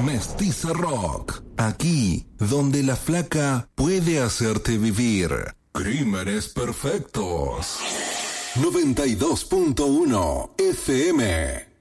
Mestiza Rock, aquí donde la flaca puede hacerte vivir. Crímenes perfectos. 92.1 FM.